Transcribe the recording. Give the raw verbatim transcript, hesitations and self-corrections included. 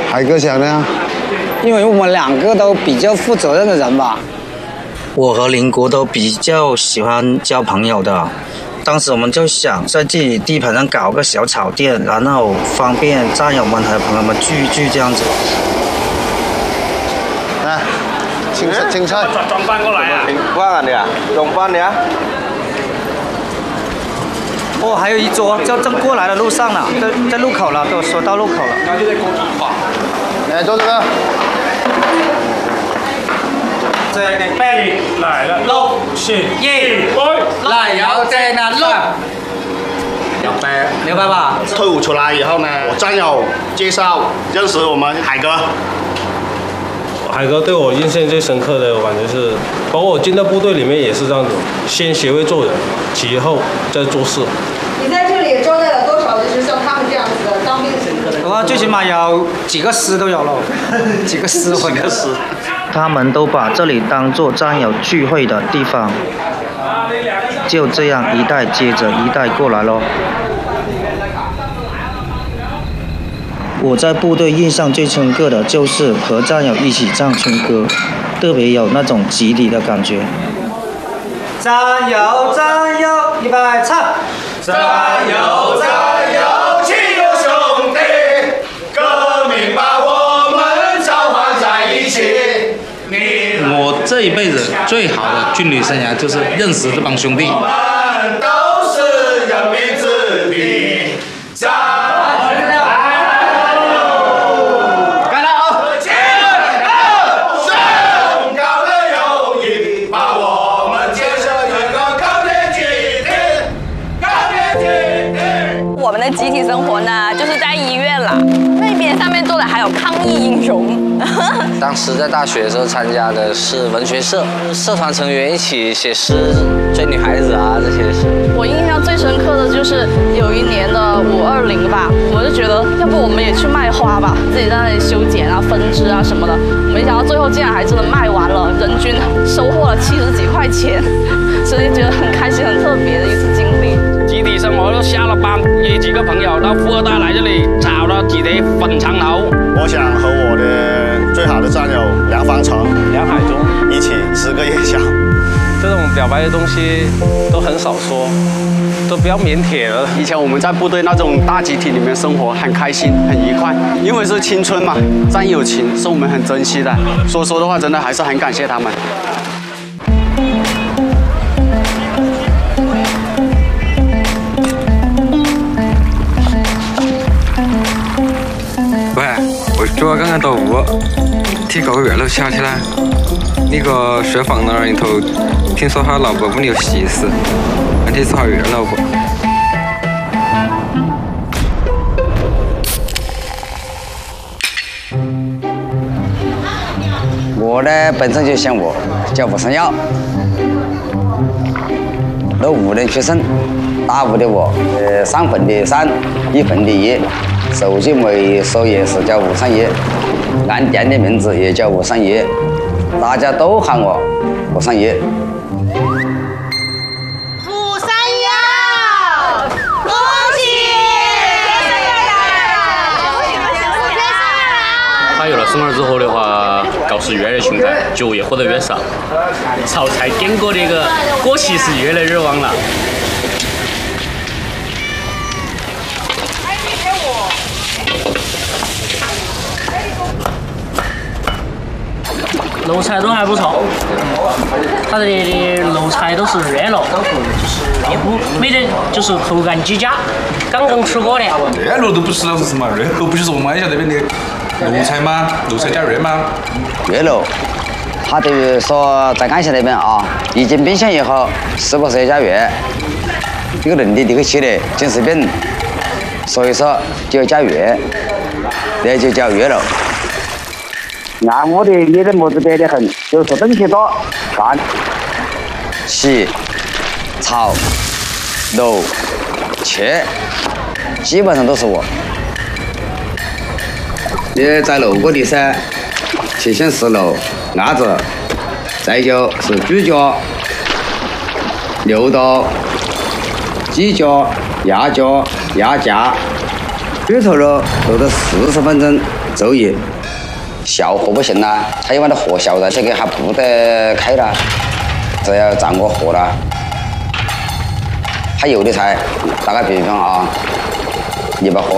海哥想呢？ 因为我们两个都比较负责任的人吧。 我和林国都比较喜欢交朋友的。当时我们就想在自己地盘上搞个小草店，然后方便战友们和朋友们聚一聚这样子。 来，青菜，青菜。 装装饭过来啊！ 饭啊你啊，装饭的啊。 哦，还有一桌，就正过来的路上了，在在路口了，都说到路口了。 那就在工厂吧。 来，坐这个。 这个拜你来了，六四一， 奶油在那六。 两百， 明白吧？ 退伍出来以后呢，我战友介绍认识我们海哥。 海哥对我印象最深刻的，我感觉是，包括我进到部队里面也是这样子，先学会做人，其后再做事。 你在这里招待了多少就是像他们这样子的当兵的？ 我最起码有几个师都有了，几个师，几个师。 他们都把这里当作战友聚会的地方，就这样一代接着一代过来咯。我在部队印象最深刻的就是和战友一起唱村歌，特别有那种集体的感觉。战友战友一百唱， 战友战友亲友兄弟，革命把我们召唤在一起。 我这一辈子最好的军旅生涯就是认识这帮兄弟。 我们都是人民子弟，战我们的集体生活呢，就是在医院啦。那边上面坐的还有抗疫英雄。 当时在大学的时候参加的是文学社，社团成员一起写诗、追女孩子啊这些事。 我印象最深刻的就是有一年的五二零吧，我就觉得要不我们也去卖花吧，自己在那里修剪啊、分枝啊什么的。没想到最后竟然还真的卖完了，人均收获了七十几块钱，所以觉得很开心、很特别的一次经历。 集体生活，就下了班约几个朋友到富二代来这里炒了几碟粉肠头。 我想和我的最好的战友梁方成、 梁海中一起吃个夜宵。 这种表白的东西都很少说，都比较腼腆了。 以前我们在部队那种大集体里面生活很开心、很愉快，因为是青春嘛，战友情是我们很珍惜的。说说的话，真的还是很感谢他们。 喂，我主要刚刚到屋，听搞个院楼瞧起来，那个睡房那里头，听说他老婆屋里有喜事，俺去查院楼不？ 我呢本身就姓吴，叫吴生耀，老吴人出身，大吴的我，呃，三分的三，一分的一。手机没说也是叫吴三爷，按店的名字也叫吴三爷，大家都喊我吴三爷。 吴三爷，恭喜！ 他有了生儿之后的话，告示越来越凶残，酒也喝得越少，炒菜点过那个锅气是越来越旺了。 肉菜都还不错，他这里的肉菜都是热了，就是也不没得，就是口感极佳，刚刚吃过的。 热了都不是老是什么，热了不就是我们马来西亚那边的肉菜吗？肉菜加热吗？ 热了，他等于说在安溪那边啊，一斤冰箱以后，是不是要加热？这个人的这个吃的精神病，所以说就要加热，那就叫热了。 按我的也得么子别的很，就是东西多，干、 洗、炒、揉、切，基本上都是我。也在揉过的噻，切先是揉鸭子，再就是猪脚、牛刀、鸡脚、鸭脚、鸭架， 鱼头肉肉到四十分钟昼夜，小火不行啦，它因为它火小了，这个还不得开了，只要掌握火了。还有的菜，打个比方啊，你把火